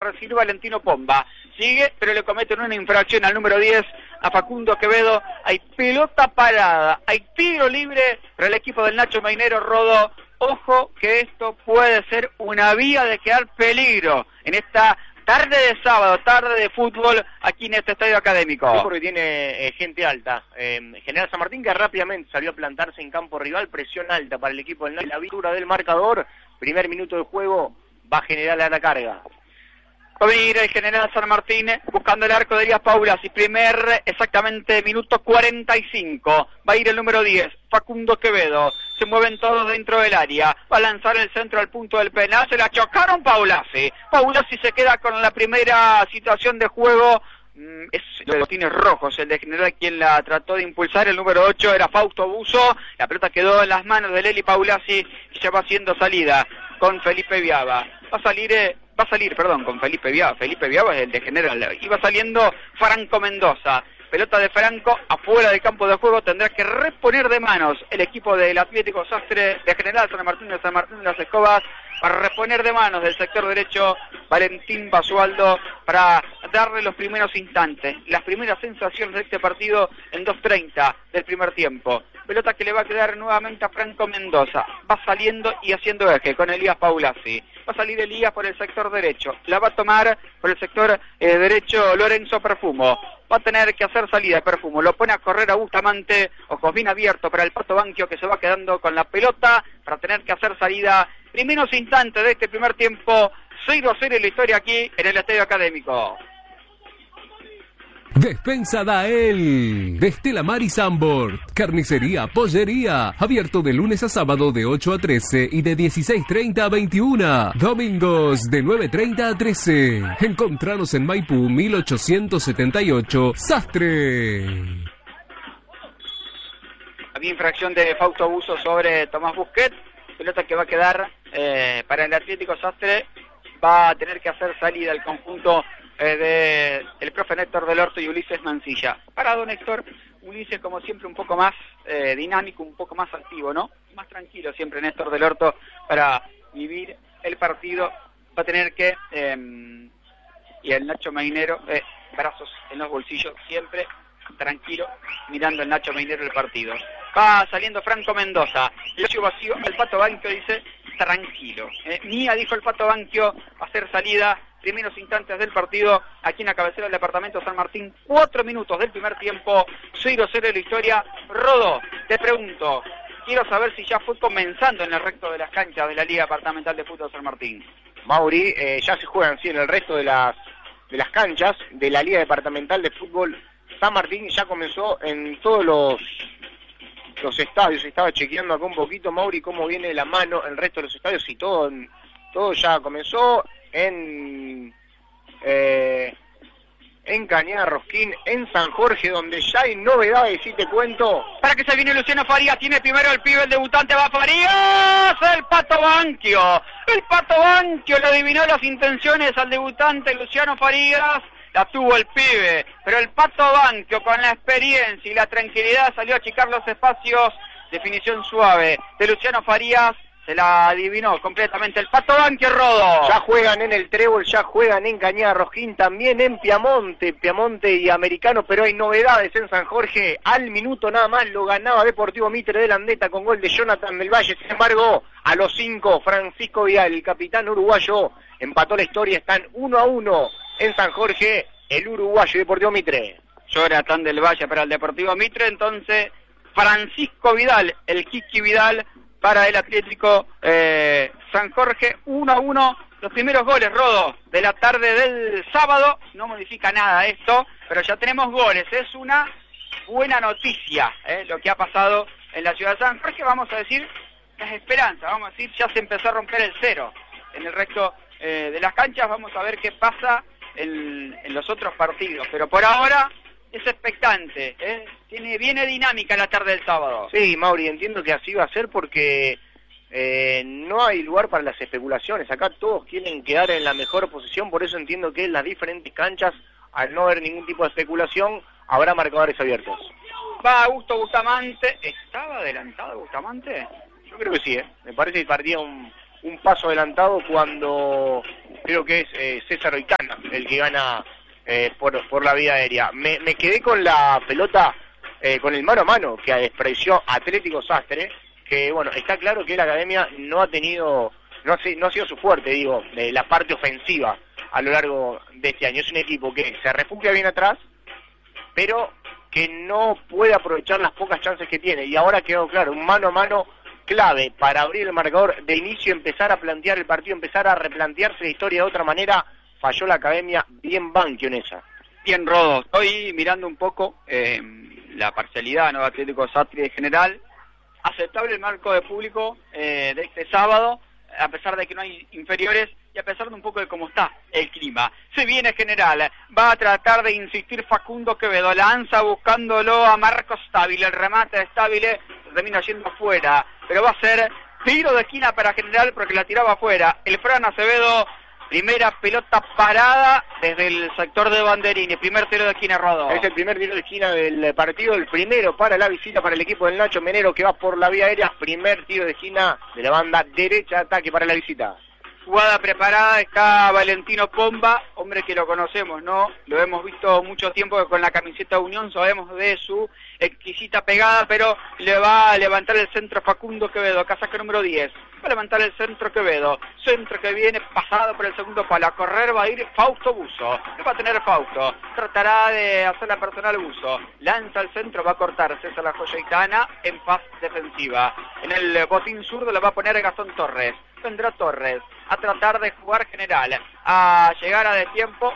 recibir Valentino Pomba. Sigue, pero le cometen una infracción al número 10, a Facundo Quevedo. Hay pelota parada, hay tiro libre para el equipo del Nacho Mainero. Rodo, ojo que esto puede ser una vía de quedar peligro en esta tarde de sábado, tarde de fútbol aquí en este estadio académico. Sí, porque tiene gente alta. General San Martín, que rápidamente salió a plantarse en campo rival, presión alta para el equipo del Nacho. La aventura del marcador, primer minuto de juego, va a generar la carga. Va a venir el General San Martín buscando el arco de Elías Paulasi. Exactamente minuto 45. Va a ir el número 10, Facundo Quevedo. Se mueven todos dentro del área. Va a lanzar el centro al punto del penal. Se la chocaron Paulasi. Paulasi se queda con la primera situación de juego. Es los botines rojos, el de General quien la trató de impulsar. El número 8 era Fausto Buzo. La pelota quedó en las manos de Leli Paulasi y ya va haciendo salida con Felipe Viaba. Va a salir con Felipe Viaba. Felipe Viaba es el de General. Y va saliendo Franco Mendoza. Pelota de Franco afuera del campo de juego. Tendrá que reponer de manos el equipo del Atlético Sastre de General San Martín de las Escobas. Para reponer de manos del sector derecho Valentín Basualdo, para darle los primeros instantes, las primeras sensaciones de este partido en 2:30 del primer tiempo. Pelota que le va a quedar nuevamente a Franco Mendoza. Va saliendo y haciendo eje con Elías Paulasi. Va a salir Elías por el sector derecho. La va a tomar por el sector derecho Lorenzo Perfumo. Va a tener que hacer salida Perfumo. Lo pone a correr a Bustamante. Ojos bien abiertos para el Pato Banquio, que se va quedando con la pelota para tener que hacer salida. Primeros instantes de este primer tiempo. 0-0 en la historia aquí en el Estadio Académico. Despensa Dael, de Estela Mar y Sambor, carnicería, pollería, abierto de lunes a sábado de 8 a 13 y de 16:30 a 21, domingos de 9:30 a 13. Encontranos en Maipú 1878, Sastre. Había infracción de Fausto Abuso sobre Tomás Busquet, pelota que va a quedar para el Atlético Sastre. Va a tener que hacer salida el conjunto de el profe Néstor del Orto y Ulises Mancilla. Parado Néstor, Ulises como siempre un poco más dinámico, un poco más activo, ¿no? Más tranquilo siempre Néstor del Orto para vivir el partido. Va a tener que, y el Nacho Mainero, brazos en los bolsillos siempre, tranquilo, mirando el Nacho Mainero el partido. Va saliendo Franco Mendoza, el vacío, el Pato Banquio dice, tranquilo. Mía, dijo el Pato Banquio, va a hacer salida. Primeros instantes del partido aquí en la cabecera del departamento San Martín. 4 minutos del primer tiempo. 0-0 en la historia. Rodo, te pregunto, quiero saber si ya fue comenzando en el resto de las canchas de la Liga Departamental de Fútbol San Martín. Mauri, ya se juegan sí en el resto de las canchas de la Liga Departamental de Fútbol San Martín. Ya comenzó en todos los estadios. Estaba chequeando acá un poquito, Mauri, cómo viene la mano en el resto de los estadios y todo ya comenzó en Cañada Rosquín, en San Jorge, donde ya hay novedades, y te cuento. Para que se viene Luciano Farías, tiene primero el pibe, el debutante, va Farías, el Pato Banquio. El Pato Banquio le adivinó las intenciones al debutante Luciano Farías, la tuvo el pibe, pero el Pato Banquio con la experiencia y la tranquilidad salió a achicar los espacios. Definición suave de Luciano Farías. Se la adivinó completamente el Pato Banquio, Rodo. Ya juegan en el Trébol, ya juegan en Cañada Rosquín, también en Piamonte y Americano, pero hay novedades en San Jorge. Al minuto nada más lo ganaba Deportivo Mitre de Landeta con gol de Jonathan del Valle. Sin embargo, a los 5, Francisco Vial, el capitán uruguayo, empató la historia. Están 1-1 en San Jorge, el uruguayo Deportivo Mitre. Jonathan del Valle para el Deportivo Mitre, entonces Francisco Vidal, el Kiki Vidal, para el Atlético San Jorge. 1-1, los primeros goles, Rodo, de la tarde del sábado. No modifica nada esto, pero ya tenemos goles. Es una buena noticia lo que ha pasado en la ciudad de San Jorge. Vamos a decir, las esperanzas, vamos a decir, ya se empezó a romper el cero en el resto de las canchas. Vamos a ver qué pasa en los otros partidos, pero por ahora es expectante, viene dinámica la tarde del sábado. Sí, Mauri, entiendo que así va a ser porque no hay lugar para las especulaciones. Acá todos quieren quedar en la mejor posición, por eso entiendo que en las diferentes canchas, al no haber ningún tipo de especulación, habrá marcadores abiertos. Va Bustamante. ¿Estaba adelantado Bustamante? Yo creo que sí, me parece que partía un un paso adelantado cuando creo que es César Oitana el que gana por la vía aérea. Me quedé con la pelota, con el mano a mano que despreció Atlético Sastre, que bueno, está claro que la academia no ha tenido, no ha sido su fuerte, digo, de la parte ofensiva a lo largo de este año. Es un equipo que se refugia bien atrás, pero que no puede aprovechar las pocas chances que tiene. Y ahora quedó claro, un mano a mano clave para abrir el marcador de inicio, empezar a plantear el partido, empezar a replantearse la historia de otra manera. Falló la academia, bien Banquio en esa. Bien, Rodo, estoy mirando un poco la parcialidad, ¿no?, Atlético Sastre en general. Aceptable el marco de público de este sábado, a pesar de que no hay inferiores y a pesar de un poco de cómo está el clima. Se viene General, va a tratar de insistir Facundo Quevedo, lanza buscándolo a Marcos Stabile, el remate de Stabile se termina yendo afuera, pero va a ser tiro de esquina para General porque la tiraba afuera. El Fran Acevedo, primera pelota parada desde el sector de Banderini, primer tiro de esquina, Rodo. Es el primer tiro de esquina del partido, el primero para la visita para el equipo del Nacho Menero que va por la vía aérea, primer tiro de esquina de la banda derecha, ataque para la visita. Jugada preparada, está Valentino Pomba, hombre que lo conocemos, ¿no? Lo hemos visto mucho tiempo con la camiseta Unión, sabemos de su exquisita pegada, pero le va a levantar el centro Facundo Quevedo, casaca número 10. Va a levantar el centro Quevedo, centro que viene pasado por el segundo palo, a correr va a ir Fausto Buzo, ¿qué va a tener Fausto? Tratará de hacer la personal Buzo, lanza el centro, va a cortar César La Joya Aitana en faz defensiva. En el botín zurdo le va a poner Gastón Torres, vendrá Torres a tratar de jugar General, a llegar a destiempo,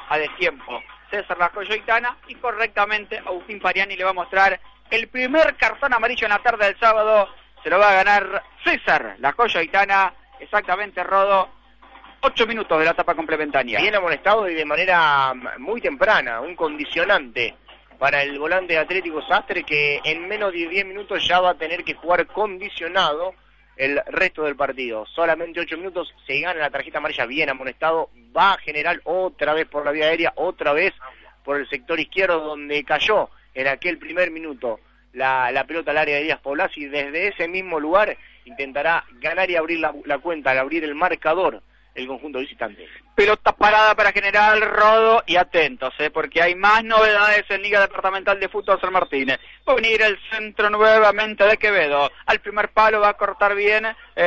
César La Joya Aitana, y correctamente Agustín Pariani le va a mostrar el primer cartón amarillo en la tarde del sábado. Se lo va a ganar César La Joya Aitana, exactamente, Rodo, 8 minutos de la etapa complementaria. Bien amonestado y de manera muy temprana, un condicionante para el volante de Atlético Sastre que en menos de 10 minutos ya va a tener que jugar condicionado el resto del partido. Solamente 8 minutos, se gana la tarjeta amarilla, bien amonestado, va a General otra vez por la vía aérea, otra vez por el sector izquierdo donde cayó en aquel primer minuto la pelota al área de Díaz Poblás, y desde ese mismo lugar intentará ganar y abrir la cuenta, al abrir el marcador el conjunto visitante. Pelota parada para General, Rodo, y atentos, porque hay más novedades en Liga Departamental de Fútbol San Martín. Va a venir el centro nuevamente de Quevedo, al primer palo va a cortar bien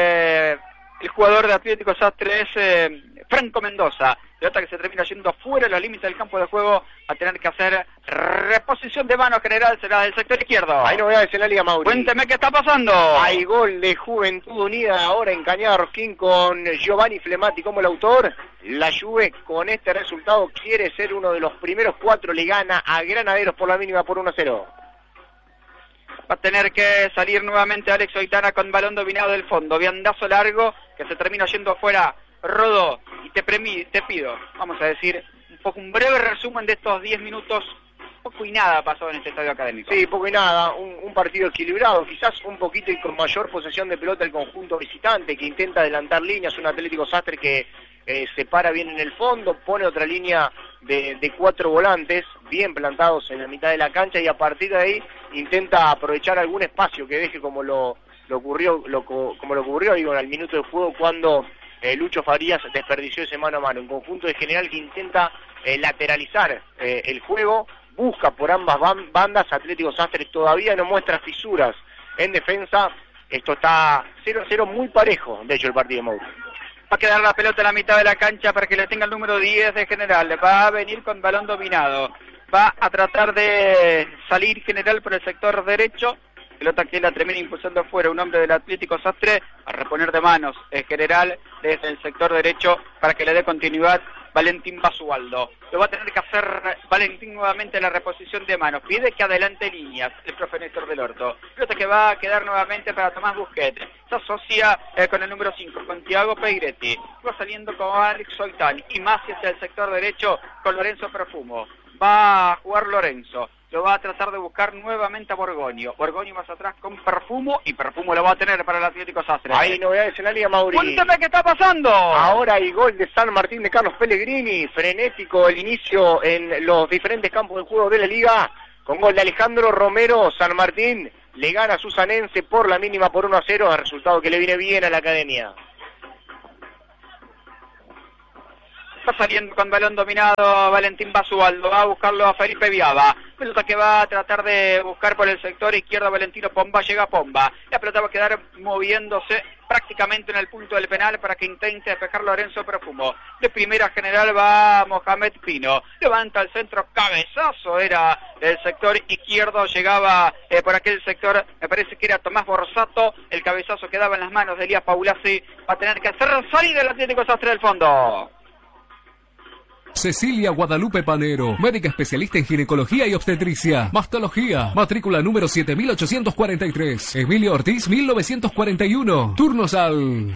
el jugador de Atlético Sastre, es Franco Mendoza. Pelota que se termina yendo fuera de los límites del campo de juego, a tener que hacer reposición de mano. General será del sector izquierdo. Hay novedades en la Liga, Mauri. Cuénteme qué está pasando. Hay gol de Juventud Unida ahora en Cañada Rosquín con Giovanni Flemati como el autor. La Juve con este resultado quiere ser uno de los primeros 4, le gana a Granaderos por la mínima por 1-0. Va a tener que salir nuevamente Alex Oitana con balón dominado del fondo, viandazo largo que se termina yendo afuera. Rodo, y te pido, vamos a decir, un breve resumen de estos 10 minutos. Poco y nada pasó en este estadio académico. Sí, poco y nada, un partido equilibrado, quizás un poquito y con mayor posesión de pelota el conjunto visitante, que intenta adelantar líneas, un Atlético Sastre que se para bien en el fondo, pone otra línea de 4 volantes bien plantados en la mitad de la cancha, y a partir de ahí intenta aprovechar algún espacio que deje como lo ocurrió digo, al minuto de juego cuando Lucho Farías desperdició ese mano a mano. Un conjunto de General que intenta lateralizar el juego, busca por ambas bandas. Atlético Sastre todavía no muestra fisuras en defensa. Esto está 0-0 muy parejo, de hecho, el partido de Mauro. Va a quedar la pelota en la mitad de la cancha para que le tenga el número 10 de General. Va a venir con balón dominado. Va a tratar de salir General por el sector derecho. Pelota que la termina impulsando afuera un hombre del Atlético Sastre, a reponer de manos General desde el sector derecho para que le dé continuidad Valentín Basualdo. Lo va a tener que hacer Valentín nuevamente en la reposición de manos. Pide que adelante líneas el profe Néstor del Orto. Pelota que va a quedar nuevamente para Tomás Busquets. Se asocia con el número 5, con Thiago Peiretti. Va saliendo con Alex Soitán y más hacia el sector derecho con Lorenzo Perfumo. Va a jugar Lorenzo. Lo va a tratar de buscar nuevamente a Borgoño. Borgoño más atrás con Perfumo, y Perfumo lo va a tener para el Atlético Sastre. Hay novedades en la Liga, Mauri. Cuéntame qué está pasando. Ahora hay gol de San Martín de Carlos Pellegrini. Frenético el inicio en los diferentes campos de juego de la Liga. Con gol de Alejandro Romero, San Martín le gana a Susanense por la mínima por 1-0. El resultado que le viene bien a la academia. Va saliendo con balón dominado Valentín Basualdo, va a buscarlo a Felipe Viaba. Pelota que va a tratar de buscar por el sector izquierdo Valentino Pomba, llega Pomba. La pelota va a quedar moviéndose prácticamente en el punto del penal para que intente despejar Lorenzo Profumo. De primera general va Mohamed Pino. Levanta el centro, cabezazo era del sector izquierdo, llegaba por aquel sector, me parece que era Tomás Borsato. El cabezazo quedaba en las manos de Elías Paulazzi. Va a tener que hacer salir del Atlético Sastre del fondo. Cecilia Guadalupe Panero, médica especialista en ginecología y obstetricia, mastología, matrícula número 7843, Emilio Ortiz 1941, turnos al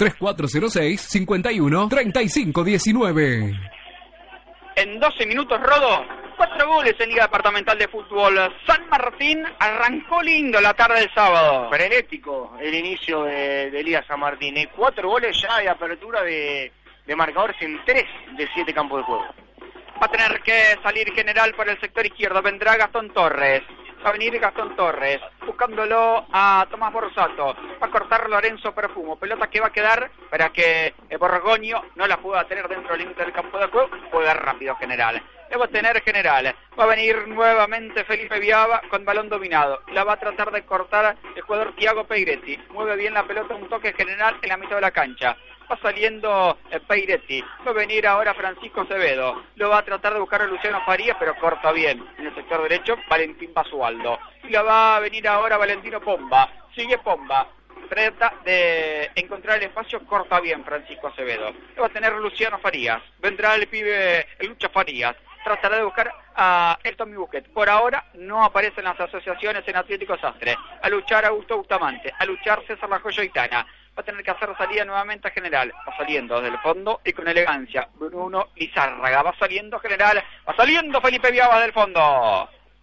3406-51-3519. En 12 minutos, Rodo, 4 goles en Liga Departamental de Fútbol. San Martín arrancó lindo la tarde del sábado. Frenético el inicio de Liga San Martín. 4 goles ya de apertura de marcadores en 3 de 7 campos de juego. Va a tener que salir general por el sector izquierdo. Vendrá Gastón Torres. Va a venir Gastón Torres, buscándolo a Tomás Borsato. Va a cortar Lorenzo Profumo. Pelota que va a quedar para que Borgoño no la pueda tener dentro del límite del campo de juego. Juega rápido general. Le va a tener general. Va a venir nuevamente Felipe Viaba con balón dominado. La va a tratar de cortar el jugador Thiago Peiretti. Mueve bien la pelota, un toque general en la mitad de la cancha. Va saliendo Peiretti. Va a venir ahora Francisco Acevedo. Lo va a tratar de buscar a Luciano Farías, pero corta bien. En el sector derecho, Valentín Basualdo. Y la va a venir ahora Valentino Pomba. Sigue Pomba. Trata de encontrar el espacio, corta bien Francisco Acevedo. Lo va a tener Luciano Farías. Vendrá el pibe, el Lucha Farías. Tratará de buscar a el Tommy Busquets. Por ahora no aparecen las asociaciones en Atlético Sastre. A luchar Augusto Bustamante. A luchar César La Joyoitana. Va a tener que hacer salida nuevamente a general. Va saliendo desde el fondo y con elegancia Bruno Lizárraga. Va saliendo general. Va saliendo Felipe Viaba del fondo.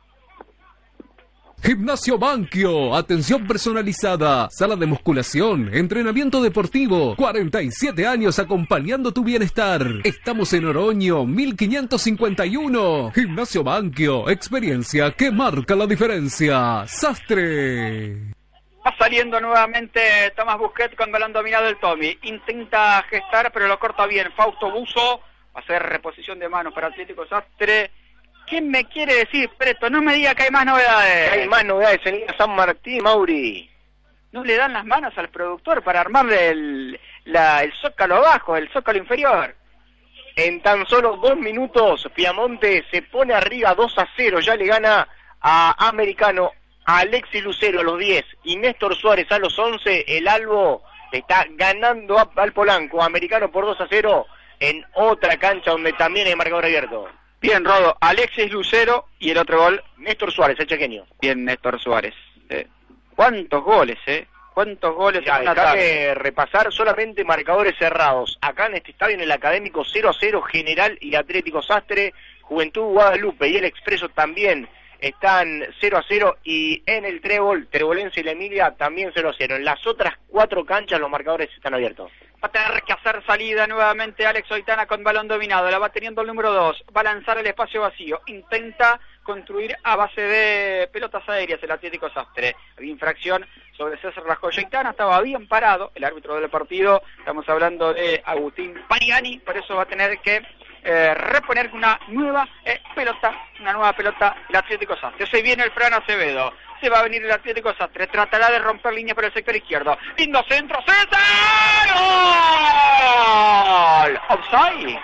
Gimnasio Banquio, atención personalizada, sala de musculación, entrenamiento deportivo, 47 años acompañando tu bienestar. Estamos en Oroño, 1551. Gimnasio Banquio, experiencia que marca la diferencia. Sastre. Va saliendo nuevamente Tomás Busquets con balón dominado el Tommy. Intenta gestar, pero lo corta bien. Fausto Buzo va a hacer reposición de manos para Atlético Sastre. ¿Qué me quiere decir, Preto? No me diga que hay más novedades. Hay más novedades en Liga San Martín, Mauri. No le dan las manos al productor para armarle el zócalo abajo, el zócalo inferior. En tan solo 2 minutos, Piamonte se pone arriba 2-0. Ya le gana a Americano, a Alexis Lucero a los 10 y Néstor Suárez a los 11. El Albo está ganando al Polanco, Americano por 2-0 en otra cancha donde también hay marcador abierto. Bien, Rodo, Alexis Lucero y el otro gol, Néstor Suárez, el chequeño. Bien, Néstor Suárez. ¿Cuántos goles, ¿Cuántos goles? Ya, déjame repasar solamente marcadores cerrados. Acá en este estadio, en el Académico, 0-0, General y Atlético Sastre. Juventud Guadalupe y el Expreso también están 0-0. Y en el Trebolense y la Emilia también 0-0. En las otras 4 canchas los marcadores están abiertos. Va a tener que hacer salida nuevamente Alex Oitana con balón dominado. La va teniendo el número 2. Va a lanzar el espacio vacío. Intenta construir a base de pelotas aéreas el Atlético Sastre. Había infracción sobre César La Joyoitana. Estaba bien parado el árbitro del partido. Estamos hablando de Agustín Pariani. Por eso va a tener que reponer una nueva pelota el Atlético Sastre. Se viene el Fran Acevedo. Se va a venir el Atlético Sastre. Tratará de romper línea por el sector izquierdo. Lindo centro. ¡César! ¡Gol! Offside.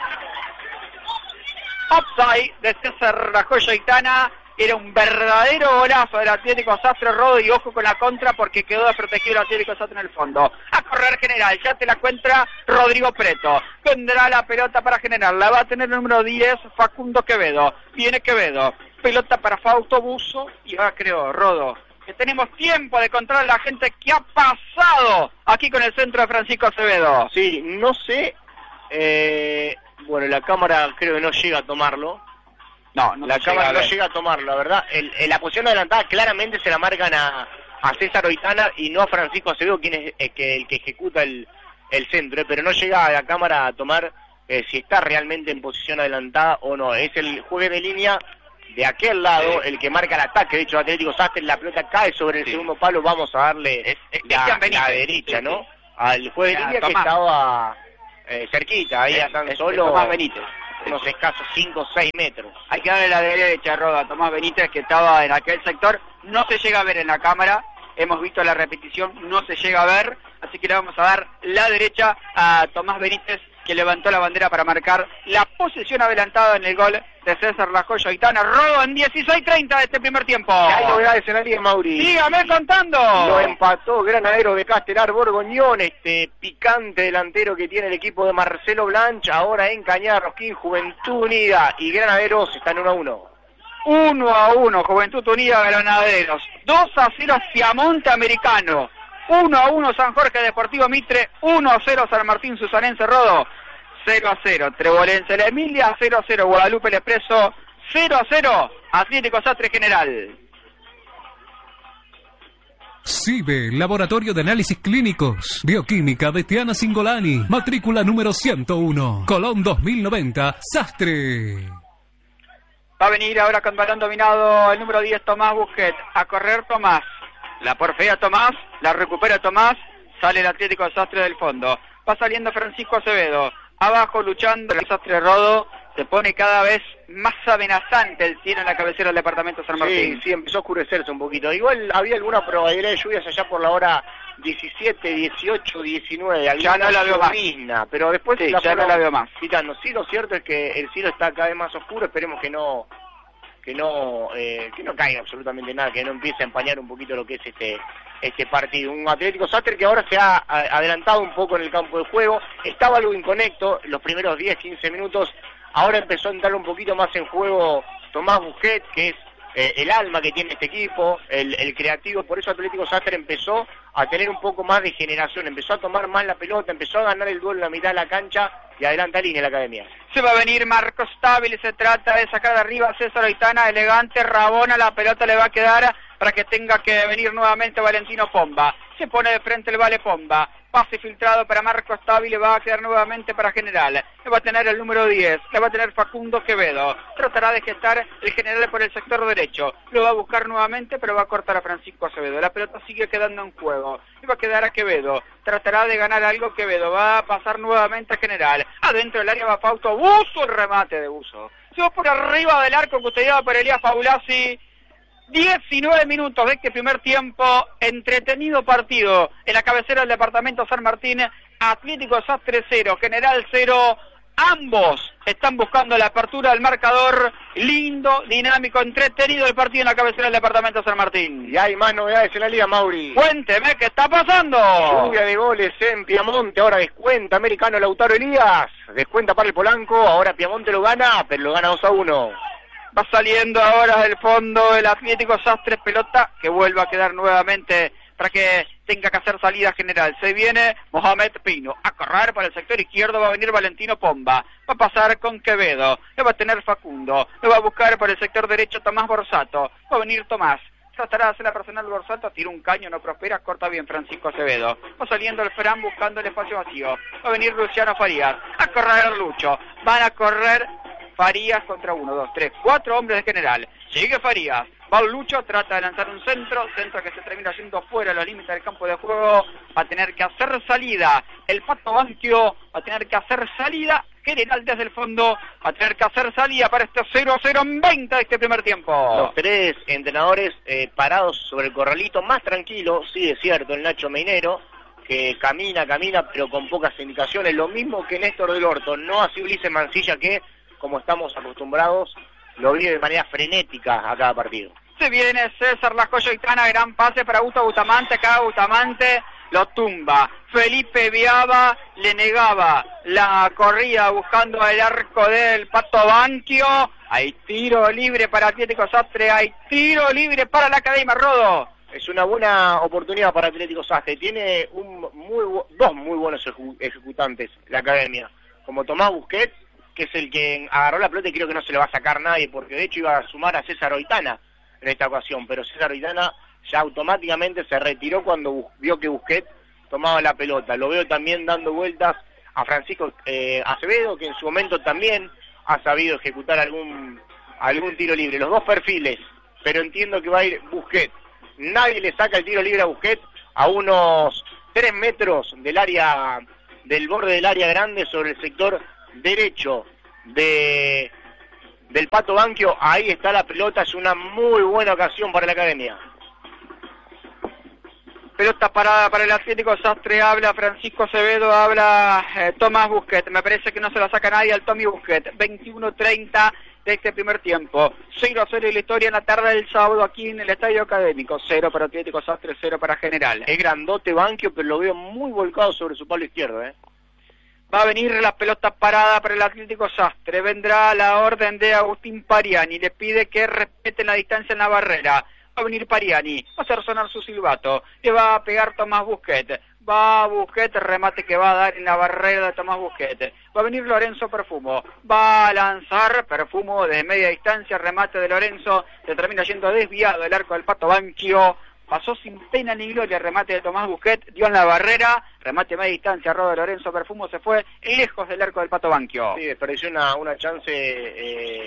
Offside de César La Joyoitana. Era un verdadero golazo del Atlético Sastre, Rodo, y ojo con la contra porque quedó desprotegido el Atlético Sastre en el fondo. A correr general, ya te la cuenta Rodrigo Preto. Vendrá la pelota para general, la va a tener el número 10, Facundo Quevedo. Viene Quevedo, pelota para Fausto Buzo y va, creo, Rodo, que tenemos tiempo de controlar a la gente que ha pasado aquí con el centro de Francisco Acevedo. Sí, no sé, bueno, la cámara creo que no llega a tomarlo. No, la cámara no llega a tomarlo, la verdad. La posición adelantada claramente se la marcan a César Oitana y no a Francisco Acevedo, quien es el que ejecuta el centro, pero no llega a la cámara a tomar si está realmente en posición adelantada o no. Es el juegue de línea de aquel lado el que marca el ataque. De hecho, Atlético Sastre, la pelota cae sobre el segundo palo. Vamos a darle la derecha, ¿no? Al juegue de línea que estaba cerquita, ahí tan solo. Tomás Benítez. unos escasos 5 o 6 metros. Hay que darle la derecha, Rodo, a Tomás Benítez, que estaba en aquel sector. No se llega a ver en la cámara, hemos visto la repetición, no se llega a ver, así que le vamos a dar la derecha a Tomás Benítez, que levantó la bandera para marcar la posesión adelantada en el gol de César La Joya Aitana. Rodo en 16:30 de este primer tiempo. Hay novedades en la liga, Mauri. Dígame contando. Lo empató Granaderos de Castelar Borgoñón, este picante delantero que tiene el equipo de Marcelo Blanch. Ahora en Cañada Rosquín, Juventud Unida y Granaderos están 1-1. 1-1, Juventud Unida, Granaderos. 2-0, Piamonte Americano. 1-1, San Jorge Deportivo Mitre. 1-0, San Martín Susanense Rodo. 0-0, Trebolense La Emilia. 0-0, Guadalupe El Expreso. 0-0, Atlético Sastre General. CIBE, Laboratorio de Análisis Clínicos. Bioquímica de Tiana Singolani. Matrícula número 101. Colón 2090, Sastre. Va a venir ahora con balón dominado el número 10, Tomás Busquet. A correr Tomás. La porfea Tomás, la recupera Tomás. Sale el Atlético de Sastre del fondo. Va saliendo Francisco Acevedo. Abajo luchando el Sastre Rodo. Se pone cada vez más amenazante el cielo en la cabecera del departamento San Martín. Sí, empezó a oscurecerse un poquito. Igual había alguna probabilidad de lluvias allá por la hora 17, 18, 19. Ya no la veo más. Pero después sí, ya no la veo más. Quitando. Sí, lo cierto es que el cielo está cada vez más oscuro. Esperemos que no caiga absolutamente nada, que no empiece a empañar un poquito lo que es este partido. Un Atlético Sastre que ahora se ha adelantado un poco en el campo de juego. Estaba algo inconecto los primeros 10, 15 minutos. Ahora empezó a entrar un poquito más en juego Tomás Busquet, que es el alma que tiene este equipo, el creativo. Por eso Atlético Sastre empezó a tener un poco más de generación, empezó a tomar más la pelota, empezó a ganar el duelo en la mitad de la cancha y adelanta línea la academia. Se va a venir Marcos Tábil, se trata de sacar de arriba a César Aitana, elegante, rabona, la pelota le va a quedar para que tenga que venir nuevamente Valentino Pomba. Se pone de frente el Vale Pomba. Pase filtrado para Marcos Tavi, le va a quedar nuevamente para General. Le va a tener el número 10, le va a tener Facundo Quevedo. Tratará de gestar el General por el sector derecho. Lo va a buscar nuevamente, pero va a cortar a Francisco Acevedo. La pelota sigue quedando en juego. Le va a quedar a Quevedo. Tratará de ganar algo Quevedo. Va a pasar nuevamente a General. Adentro del área va Fausto Buzo, el remate de Buzo. Se va por arriba del arco custodiado por Elías Faulasi. 19 minutos de este primer tiempo, entretenido partido en la cabecera del departamento San Martín. Atlético Sastre 0, General 0, ambos están buscando la apertura del marcador. Lindo, dinámico, entretenido el partido en la cabecera del departamento San Martín. Y hay más novedades en la liga, Mauri. Cuénteme, ¿qué está pasando? Lluvia de goles en Piamonte, ahora descuenta Americano Lautaro Elías, descuenta para el Polanco, ahora Piamonte lo gana, pero lo gana 2-1. Va saliendo ahora del fondo el Atlético Sastre, pelota que vuelve a quedar nuevamente para que tenga que hacer salida General. Se viene Mohamed Pino a correr para el sector izquierdo, va a venir Valentino Pomba, va a pasar con Quevedo, le va a tener Facundo, le va a buscar por el sector derecho Tomás Borsato, va a venir Tomás. Tratará de hacer la personal Borsato, tira un caño, no prospera, corta bien Francisco Acevedo. Va saliendo el Fran buscando el espacio vacío. Va a venir Luciano Farías, a correr Lucho. Van a correr Farías contra 1, 2, 3, 4 hombres de General. Sigue Farías, va Lucho, trata de lanzar un centro que se termina yendo fuera de los límites del campo de juego. Va a tener que hacer salida el Pato Banquio, va a tener que hacer salida General desde el fondo, va a tener que hacer salida para este 0-0 en 20 de este primer tiempo. Los tres entrenadores parados sobre el corralito, más tranquilo, sí es cierto, el Nacho Meinero, que camina, pero con pocas indicaciones, lo mismo que Néstor del Orto, no así Ulises Mancilla, que como estamos acostumbrados, lo vive de manera frenética a cada partido. Se viene César La Joya Aitana, gran pase para Augusto Bustamante, acá Bustamante lo tumba. Felipe Viaba le negaba la corrida buscando el arco del Pato Banquio. Hay tiro libre para Atlético Sastre, hay tiro libre para la Academia Rodo. Es una buena oportunidad para Atlético Sastre, tiene dos muy buenos ejecutantes la Academia, como Tomás Busquet, que es el que agarró la pelota y creo que no se le va a sacar nadie, porque de hecho iba a sumar a César Oitana en esta ocasión, pero César Oitana ya automáticamente se retiró cuando vio que Busquet tomaba la pelota. Lo veo también dando vueltas a Francisco Acevedo, que en su momento también ha sabido ejecutar algún tiro libre. Los dos perfiles, pero entiendo que va a ir Busquet. Nadie le saca el tiro libre a Busquet a unos 3 metros del borde del área grande sobre el sector derecho del Pato Banchio. Ahí está la pelota, es una muy buena ocasión para la academia. Pelota parada para el Atlético Sastre, habla Francisco Acevedo, habla Tomás Busquets. Me parece que no se la saca nadie al Tommy Busquets. 21:30 de este primer tiempo. 0-0 y la historia en la tarde del sábado aquí en el Estadio Académico. 0 para Atlético Sastre, 0 para General. Es grandote Banchio, pero lo veo muy volcado sobre su palo izquierdo, Va a venir la pelota parada para el Atlético Sastre. Vendrá la orden de Agustín Pariani. Le pide que respeten la distancia en la barrera. Va a venir Pariani, va a hacer sonar su silbato, le va a pegar Tomás Busquets, va Busquets, remate que va a dar en la barrera de Tomás Busquets, va a venir Lorenzo Perfumo, va a lanzar Perfumo de media distancia, remate de Lorenzo, se termina yendo desviado el arco del Pato Banchio, pasó sin pena ni gloria el remate de Tomás Busquets, dio en la barrera, remate de media distancia, robo de Lorenzo Perfumo, se fue lejos del arco del Pato Banchio. Sí, desperdició una chance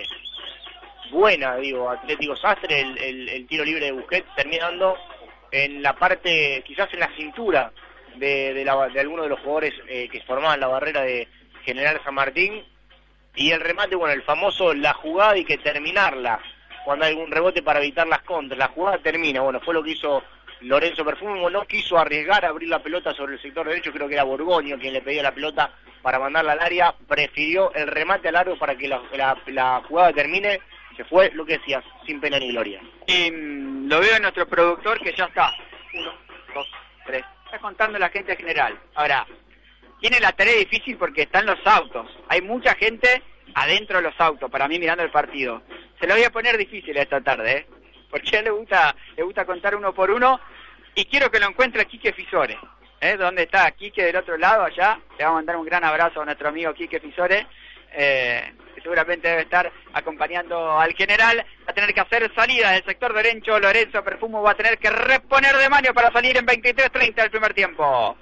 buena, digo, Atlético Sastre, el tiro libre de Busquets terminando en la parte, quizás en la cintura de alguno de los jugadores que formaban la barrera de General San Martín, y el remate, bueno, el famoso la jugada y que terminarla, cuando hay algún rebote para evitar las contras, la jugada termina, bueno, fue lo que hizo Lorenzo Perfumo, no quiso arriesgar a abrir la pelota sobre el sector derecho, creo que era Borgoño quien le pedía la pelota para mandarla al área, prefirió el remate al largo para que la jugada termine. Se fue, lo que decías, sin pena ni gloria. Y lo veo en nuestro productor que ya está. 1, 2, 3. Está contando la gente general. Ahora, tiene la tarea difícil porque están los autos. Hay mucha gente adentro de los autos, para mí mirando el partido. Se lo voy a poner difícil esta tarde, porque a él le gusta contar uno por uno. Y quiero que lo encuentre Quique Fisore. ¿Dónde está Quique del otro lado, allá? Le vamos a mandar un gran abrazo a nuestro amigo Quique Fisore. Seguramente debe estar acompañando al general. Va a tener que hacer salida del sector derecho. Lorenzo Perfumo va a tener que reponer de mano para salir en 23:30 del primer tiempo.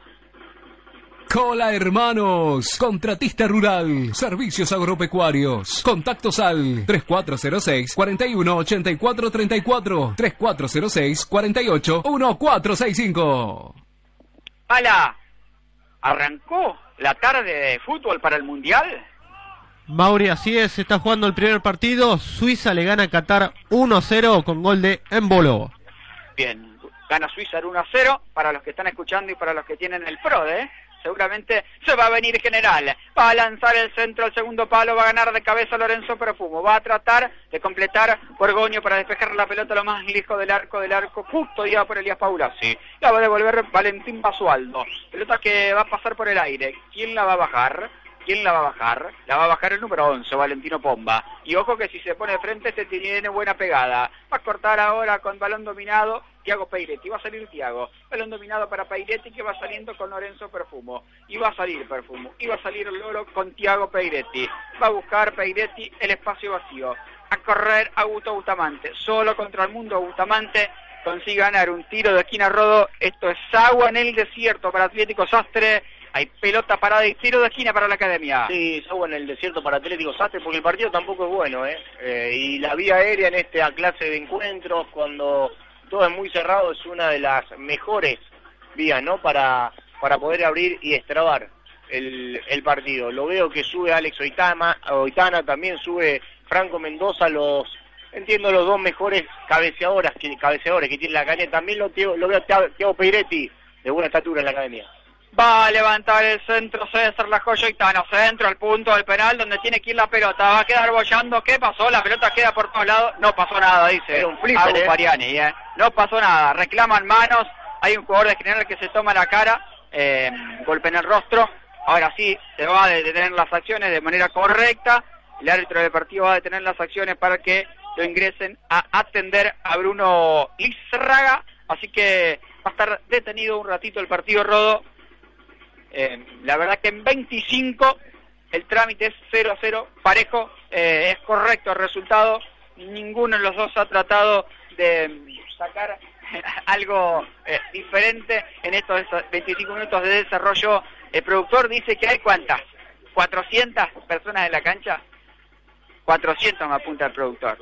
Cola Hermanos, contratista rural, servicios agropecuarios. Contactos al 3406-418434, 3406-481465. ¡Hala! ¿Arrancó la tarde de fútbol para el Mundial? Mauri, así es, está jugando el primer partido. Suiza le gana a Qatar 1-0 con gol de Embolo. Bien, gana Suiza 1-0 para los que están escuchando y para los que tienen el PRODE. Seguramente se va a venir General, va a lanzar el centro al segundo palo, va a ganar de cabeza Lorenzo Perfumo, va a tratar de completar Borgoño para despejar la pelota lo más lejos del arco, justo ya por Elías Paulazzi, la va a devolver Valentín Basualdo, pelota que va a pasar por el aire, ¿quién la va a bajar? La va a bajar el número 11, Valentino Pomba. Y ojo que si se pone de frente se tiene buena pegada. Va a cortar ahora con balón dominado Thiago Peiretti. Va a salir Thiago. Balón dominado para Peiretti que va saliendo con Lorenzo Perfumo. Y va a salir Perfumo. Y va a salir Loro con Thiago Peiretti. Va a buscar Peiretti el espacio vacío. A correr Augusto Bustamante. Solo contra el mundo Bustamante consigue ganar un tiro de esquina Rodo. Esto es agua en el desierto para Atlético Sastre. Hay pelota parada y tiro de esquina para la academia. Sí, es agua en el desierto para Atlético Sastre porque el partido tampoco es bueno, y la vía aérea en esta clase de encuentros, cuando todo es muy cerrado, es una de las mejores vías, ¿no? Para poder abrir y destrabar el partido. Lo veo que sube Alex Oitana, también sube Franco Mendoza, los dos mejores cabeceadores que tiene la academia. También lo veo a Thiago Peiretti, de buena estatura en la academia. Va a levantar el centro César La Joya Oitana, centro al punto del penal donde tiene que ir la pelota, va a quedar bollando. ¿Qué pasó? La pelota queda por todos lados, no pasó nada, dice. Era un flipper, Pariani, no pasó nada, reclaman manos, hay un jugador de General que se toma la cara, golpe en el rostro. Ahora sí, se va a detener las acciones de manera correcta, el árbitro del partido va a detener las acciones para que lo ingresen a atender a Bruno Lizraga, así que va a estar detenido un ratito el partido, Rodo. La verdad que en 25 el trámite es 0-0, parejo, es correcto el resultado, ninguno de los dos ha tratado de sacar algo diferente en estos 25 minutos de desarrollo. El productor dice que hay ¿cuántas? 400 personas en la cancha, 400 me apunta el productor.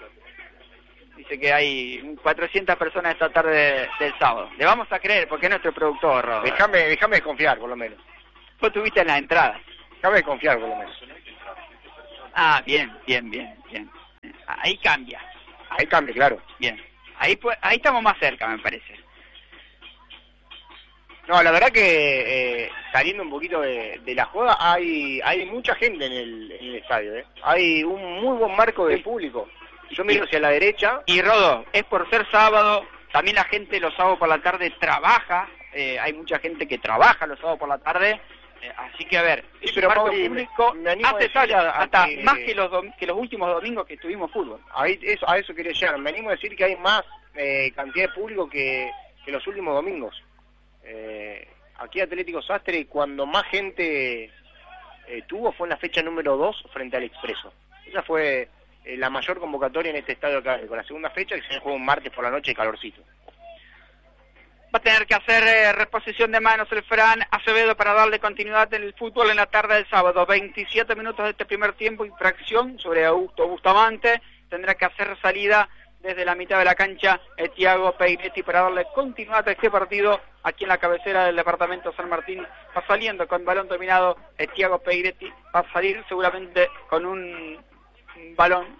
Dice que hay 400 personas esta tarde del sábado. Le vamos a creer porque es nuestro productor, Robert. Déjame desconfiar, por lo menos. Vos tuviste en la entrada. Déjame desconfiar, por lo menos. Ah, bien. Ahí cambia. Ahí cambia, claro. Bien. Ahí estamos más cerca, me parece. No, la verdad que saliendo un poquito de la joda, hay mucha gente en el estadio, ¿eh? Hay un muy buen marco de público. Yo miro hacia la derecha. Y Rodo, es por ser sábado, también la gente los sábados por la tarde trabaja, hay mucha gente que trabaja los sábados por la tarde, así que a ver, es un marco público, hace talla hasta más que los últimos domingos que tuvimos fútbol. A eso quería llegar, me animo a decir que hay más cantidad de público que los últimos domingos. Aquí Atlético Sastre, cuando más gente tuvo, fue en la fecha número 2 frente al Expreso. Esa fue la mayor convocatoria en este estadio acá, con la segunda fecha que se juega un martes por la noche, calorcito. Va a tener que hacer reposición de manos el Fran Acevedo para darle continuidad en el fútbol en la tarde del sábado. 27 minutos de este primer tiempo, infracción sobre Augusto Bustamante. Tendrá que hacer salida desde la mitad de la cancha Thiago Peiretti para darle continuidad a este partido aquí en la cabecera del departamento San Martín. Va saliendo con balón dominado Thiago Peiretti, va a salir seguramente con un balón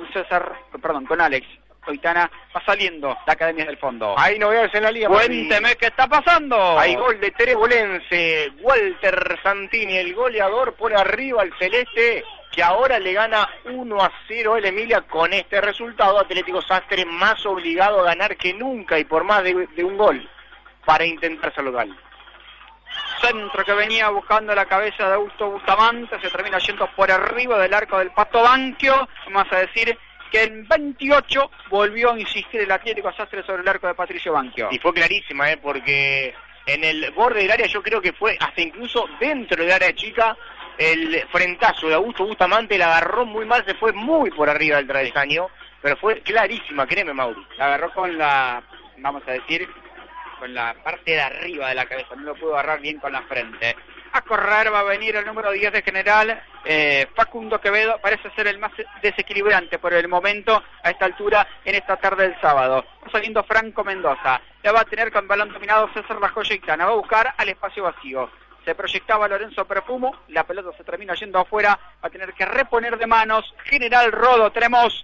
con Alex Coitana, va saliendo la Academia del Fondo. Hay novedades en la liga. Cuénteme qué está pasando. Hay gol de Terebolense, Walter Santini, el goleador, por arriba al celeste, que ahora le gana 1-0 el Emilia. Con este resultado, Atlético Sastre más obligado a ganar que nunca y por más de un gol para intentar ser local. Centro que venía buscando la cabeza de Augusto Bustamante, se termina yendo por arriba del arco del Pato Banquio. Vamos a decir que en 28 volvió a insistir el Atlético Sastre sobre el arco de Patricio Banquio. Y fue clarísima, porque en el borde del área, yo creo que fue hasta incluso dentro del área chica, el frentazo de Augusto Bustamante la agarró muy mal, se fue muy por arriba del travesaño, pero fue clarísima, créeme, Mauri. La agarró con la, vamos a decir, con la parte de arriba de la cabeza, no lo pudo agarrar bien con la frente. A correr va a venir el número 10 de General, Facundo Quevedo, parece ser el más desequilibrante por el momento a esta altura en esta tarde del sábado. Va saliendo Franco Mendoza, la va a tener con balón dominado César La Joyitana, va a buscar al espacio vacío. Se proyectaba Lorenzo Perfumo, la pelota se termina yendo afuera, va a tener que reponer de manos General Rodo. Tenemos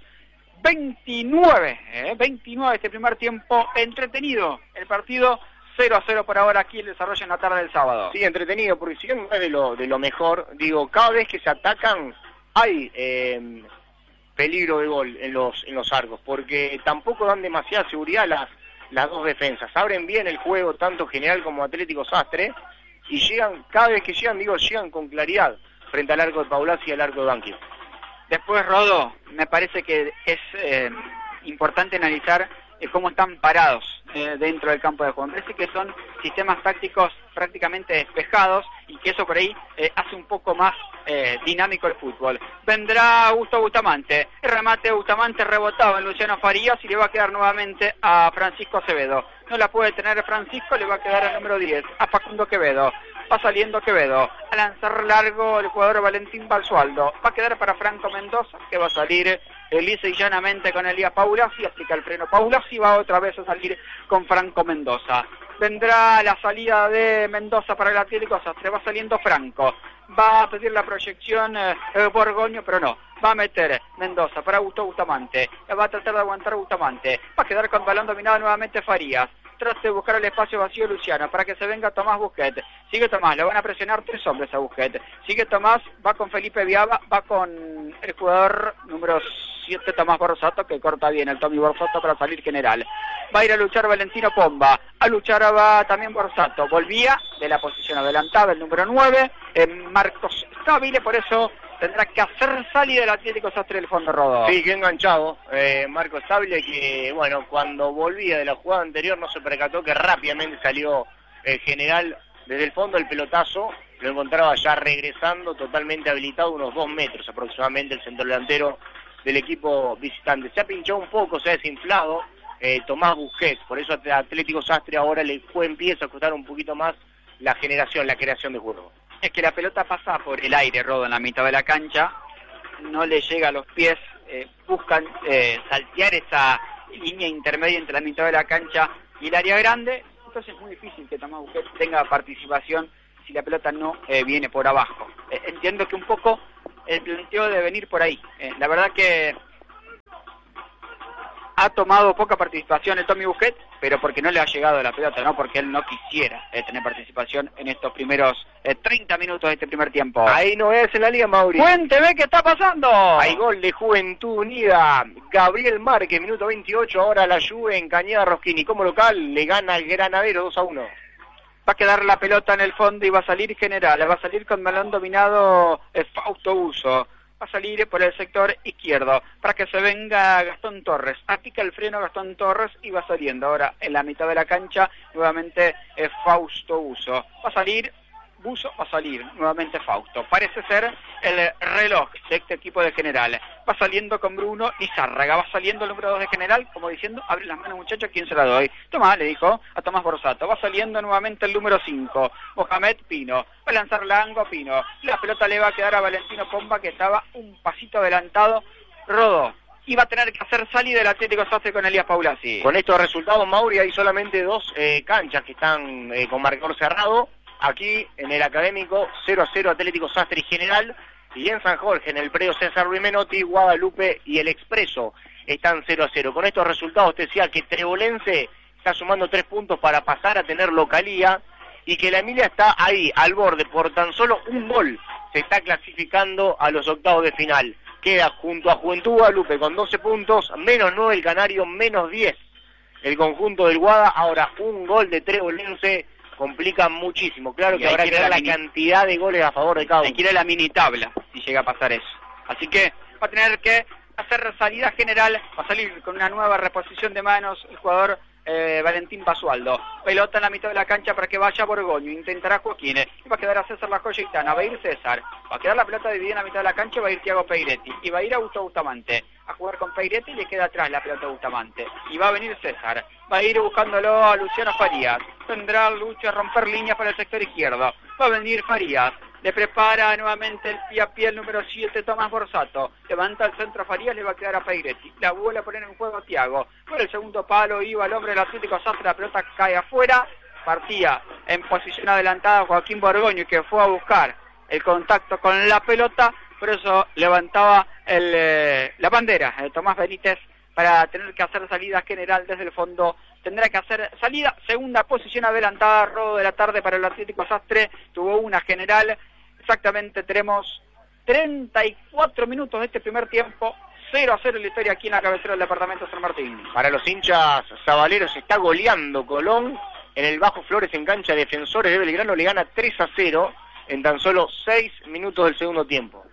29 este primer tiempo, entretenido el partido, 0-0 por ahora aquí el desarrollo en la tarde del sábado. Sí, entretenido, porque si no es de lo mejor, digo, cada vez que se atacan hay peligro de gol en los arcos, porque tampoco dan demasiada seguridad las dos defensas, abren bien el juego tanto General como Atlético Sastre, y llegan, cada vez que llegan con claridad frente al arco de Paulazzi y al arco de Banquio. Después, Rodo, me parece que es importante analizar cómo están parados dentro del campo de juego. Me parece que son sistemas tácticos prácticamente despejados y que eso por ahí hace un poco más dinámico el fútbol. Vendrá Augusto Bustamante, el remate de Bustamante rebotado en Luciano Farías y le va a quedar nuevamente a Francisco Acevedo. No la puede tener Francisco, le va a quedar al número 10, a Facundo Quevedo. Va saliendo Quevedo, a lanzar largo el jugador Valentín Basualdo, va a quedar para Franco Mendoza, que va a salir lisa y llanamente con Elías Paulazzi, aplica el freno Paulazzi, va otra vez a salir con Franco Mendoza. Vendrá la salida de Mendoza para el Atlético Sastre, va saliendo Franco, va a pedir la proyección Borgoño, pero no, va a meter Mendoza para Augusto Bustamante, va a tratar de aguantar Bustamante, va a quedar con balón dominado nuevamente Farías. Trata de buscar el espacio vacío Luciano para que se venga Tomás Busquet. Sigue Tomás, lo van a presionar 3 hombres a Busquet. Sigue Tomás, va con Felipe Viaba, va con el jugador número 7 Tomás Borsato, que corta bien el Tommy Borsato para salir General. Va a ir a luchar Valentino Pomba, a luchar va también Borsato. Volvía de la posición adelantada el número 9, Marcos Stabile, por eso tendrá que hacer salida del Atlético Sastre del fondo, Rodo. Sí, que enganchado. Marcos Stabile, que bueno, cuando volvía de la jugada anterior no se percató que rápidamente salió General desde el fondo del pelotazo. Lo encontraba ya regresando, totalmente habilitado, unos 2 metros aproximadamente el centro delantero del equipo visitante. Se ha pinchado un poco, se ha desinflado Tomás Busquets. Por eso Atlético Sastre ahora empieza a costar un poquito más la creación de juego. Es que la pelota pasa por el aire, Rodo, en la mitad de la cancha, no le llega a los pies, buscan saltear esa línea intermedia entre la mitad de la cancha y el área grande, entonces es muy difícil que Tomás Busquets tenga participación si la pelota no viene por abajo. Entiendo que un poco el planteo de venir por ahí. La verdad que ha tomado poca participación el Tommy Busquets, pero porque no le ha llegado la pelota, no porque él no quisiera tener participación en estos primeros 30 minutos de este primer tiempo. Ahí no es en la liga, Mauri. Cuénteme qué está pasando. Hay gol de Juventud Unida. Gabriel Márquez, minuto 28. Ahora la Juve en Cañada Rosquini. Como local le gana el Granadero 2-1. Va a quedar la pelota en el fondo y va a salir General. Va a salir con balón dominado Fausto Uso. Va a salir por el sector izquierdo para que se venga Gastón Torres. Aplica el freno Gastón Torres y va saliendo ahora en la mitad de la cancha nuevamente Fausto Uso. Va a salir Buso, va a salir nuevamente Fausto. Parece ser el reloj de este equipo de General. Va saliendo con Bruno Izárraga. Va saliendo el número 2 de General, como diciendo, abre las manos muchachos, ¿quién se la doy? Tomás, le dijo a Tomás Borsato. Va saliendo nuevamente el número 5, Mohamed Pino. Va a lanzar Lango Pino. La pelota le va a quedar a Valentino Pomba, que estaba un pasito adelantado. Rodó. Y va a tener que hacer salir del Atlético Sastre con Elías Paulasi. Con estos resultados, Mauri, hay solamente dos canchas que están con marcador cerrado. Aquí en el Académico 0-0 Atlético Sastre y General, y en San Jorge en el predio César Luis Menotti, Guadalupe y el Expreso están 0-0. Con estos resultados te decía que Trebolense está sumando 3 puntos para pasar a tener localía, y que la Emilia está ahí al borde, por tan solo un gol se está clasificando a los octavos de final. Queda junto a Juventud Guadalupe con 12 puntos, menos 9 el Canario, menos 10 el conjunto del Guada. Ahora un gol de Trebolense complica muchísimo. Claro que habrá que ver la cantidad de goles a favor de cada uno. Hay que ir a la mini tabla si llega a pasar eso. Así que va a tener que hacer salida general, va a salir con una nueva reposición de manos el jugador Valentín Basualdo. Pelota en la mitad de la cancha para que vaya Borgoño, intentará Joaquín, y va a quedar a César La Joyitana, va a ir César, va a quedar la pelota dividida en la mitad de la cancha, va a ir Thiago Peiretti, y va a ir Augusto Bustamante a jugar con Peiretti, y le queda atrás la pelota a Bustamante, y va a venir César, va a ir buscándolo a Luciano Farías, tendrá Lucho a romper líneas para el sector izquierdo, va a venir Farías, le prepara nuevamente el pie a pie el número 7, Tomás Borsato. Levanta el centro a Farías, le va a quedar a Peiretti. La vuelve a poner en juego a Thiago. Por el segundo palo iba el hombre del Atlético Sastre, la pelota cae afuera. Partía en posición adelantada Joaquín Borgoño, que fue a buscar el contacto con la pelota. Por eso levantaba la bandera Tomás Benítez para tener que hacer salida general desde el fondo. Tendrá que hacer salida, segunda posición adelantada, robo de la tarde para el Atlético Sastre. Tuvo una general. Exactamente, tenemos 34 minutos de este primer tiempo, 0-0 la historia aquí en la cabecera del departamento San Martín. Para los hinchas sabaleros está goleando Colón en el Bajo Flores en cancha de Defensores de Belgrano, le gana 3-0 en tan solo 6 minutos del segundo tiempo.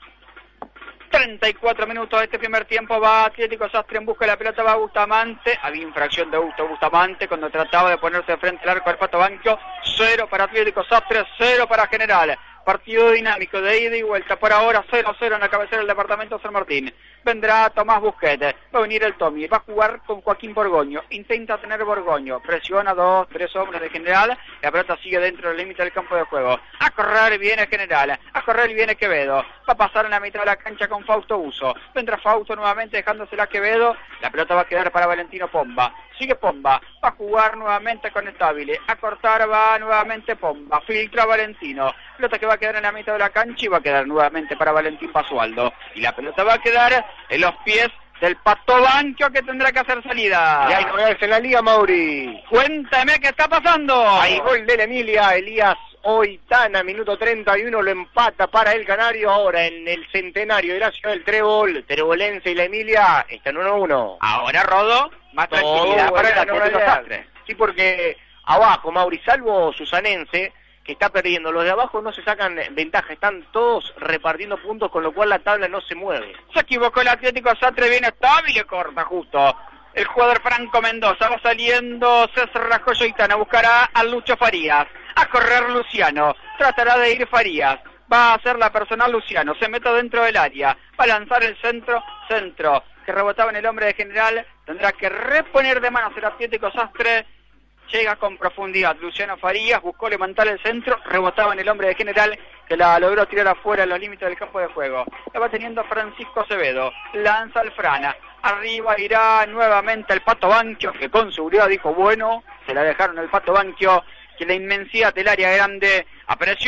34 minutos de este primer tiempo, va Atlético Sastre en busca de la pelota, va Bustamante, había infracción de Augusto Bustamante cuando trataba de ponerse frente al arco del Pato Banquio. 0 para Atlético Sastre, 0 para General. Partido dinámico de ida y vuelta, por ahora 0-0 en la cabecera del departamento San Martín. Vendrá Tomás Busquets, va a venir el Tommy, va a jugar con Joaquín Borgoño, intenta tener Borgoño, presiona 2-3 hombres de General, la pelota sigue dentro del límite del campo de juego. A correr viene General, a correr viene Quevedo, va a pasar en la mitad de la cancha con Fausto Uso. Vendrá Fausto nuevamente dejándosela a Quevedo, la pelota va a quedar para Valentino Pomba. Sigue Pomba, va a jugar nuevamente con Estabile, a cortar va nuevamente Pomba, filtra Valentino, pelota que va a quedar en la mitad de la cancha y va a quedar nuevamente para Valentín Basualdo. Y la pelota va a quedar en los pies del Pato Banquio, que tendrá que hacer salida. Y hay novedades en la liga, Mauri. Cuéntame qué está pasando. Hay gol de la Emilia, Elías Oitana, minuto 31, lo empata para el Canario. Ahora en el centenario de la ciudad del Trébol, Trebolense y la Emilia están 1-1. Ahora Rodo, más tranquilidad para el Atlético Sastre. Sí, porque abajo, Mauri, salvo Susanense, que está perdiendo, los de abajo no se sacan ventaja, están todos repartiendo puntos, con lo cual la tabla no se mueve. Se equivocó el Atlético Sastre, viene Estabile, corta justo. El jugador Franco Mendoza, va saliendo César Rajoyoitana, buscará a Lucho Farías, a correr Luciano, tratará de ir Farías, va a hacer la personal Luciano, se mete dentro del área, va a lanzar el centro, que rebotaba en el hombre de General, tendrá que reponer de manos el Atlético Sastre. Llega con profundidad Luciano Farías, buscó levantar el centro, rebotaba en el hombre de General, que la logró tirar afuera en los límites del campo de juego. La va teniendo Francisco Acevedo, lanza al Frana, arriba irá nuevamente el Pato Banquio, que con seguridad dijo bueno, se la dejaron el Pato Banquio, que la inmensidad del área grande apareció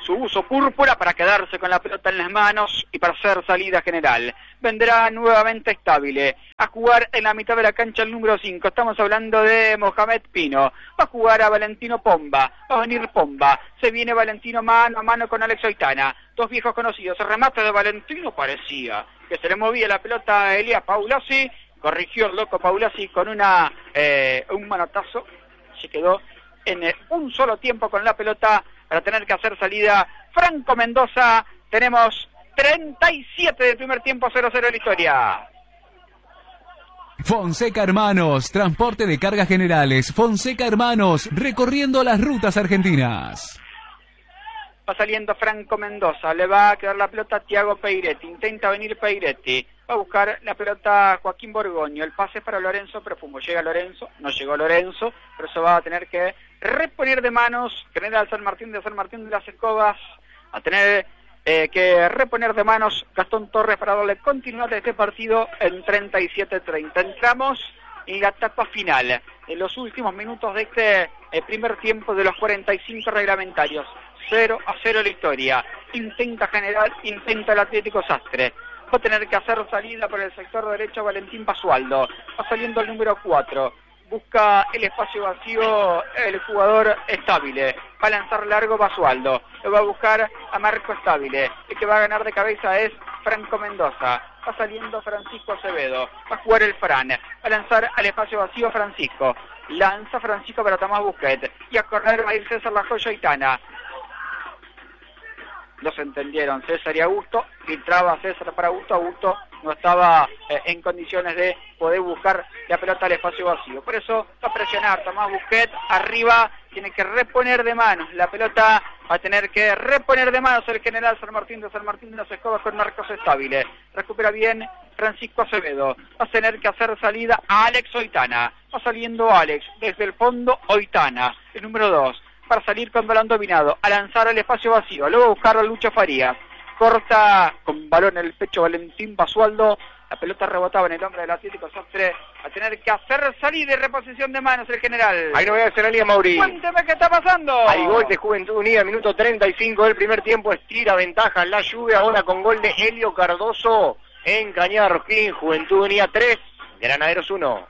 su uso púrpura para quedarse con la pelota en las manos y para hacer salida general. Vendrá nuevamente Estable a jugar en la mitad de la cancha el número 5. Estamos hablando de Mohamed Pino. Va a jugar a Valentino Pomba. Va a venir Pomba. Se viene Valentino mano a mano con Alex Oitana. Dos viejos conocidos. El remate de Valentino parecía que se le movía la pelota a Elías Paulasi. Corrigió el loco Paulasi con un manotazo. Se quedó en un solo tiempo con la pelota para tener que hacer salida. Franco Mendoza, tenemos 37 del primer tiempo, 0-0 la historia. Fonseca Hermanos, transporte de cargas generales. Fonseca Hermanos, recorriendo las rutas argentinas. Va saliendo Franco Mendoza, le va a quedar la pelota a Tiago Peiretti, intenta venir Peiretti, va a buscar la pelota Joaquín Borgoño, el pase para Lorenzo Profumo, llega Lorenzo, no llegó Lorenzo, pero eso va a tener que reponer de manos General San Martín de las Escobas, a tener que reponer de manos Gastón Torres para darle continuidad a este partido en 37-30. Entramos en la etapa final, en los últimos minutos de este primer tiempo de los 45 reglamentarios. 0-0 la historia. Intenta General, intenta el Atlético Sastre. Va a tener que hacer salida por el sector derecho Valentín Basualdo. Va saliendo el número 4. Busca el espacio vacío el jugador Estable. Va a lanzar largo Basualdo. Lo va a buscar a Marco Estable. El que va a ganar de cabeza es Franco Mendoza. Va saliendo Francisco Acevedo. Va a jugar el Fran. Va a lanzar al espacio vacío Francisco. Lanza Francisco para Tomás Busquet. Y a correr va a ir César La Joya Itana. No se entendieron César y Augusto, filtraba César para Augusto, Augusto no estaba en condiciones de poder buscar la pelota al espacio vacío, por eso va a presionar Tomás Busquet, arriba tiene que reponer de manos, la pelota va a tener que reponer de manos el General San Martín de las Escobas con Marcos Estable, recupera bien Francisco Acevedo, va a tener que hacer salida a Alex Oitana, va saliendo Alex, desde el fondo Oitana, el número 2, para salir con balón dominado, a lanzar al espacio vacío, luego a buscar a Lucho Farías, corta con balón en el pecho Valentín Basualdo, la pelota rebotaba en el hombre del Atlético Sastre, a tener que hacer salida y reposición de manos el General. Ahí no voy a hacer la línea, Mauri. Cuénteme qué está pasando. Hay gol de Juventud Unida, minuto 35 del primer tiempo, estira ventaja la lluvia, ahora con gol de Helio Cardoso en Cañada Rosquín, Juventud Unida 3, Granaderos 1.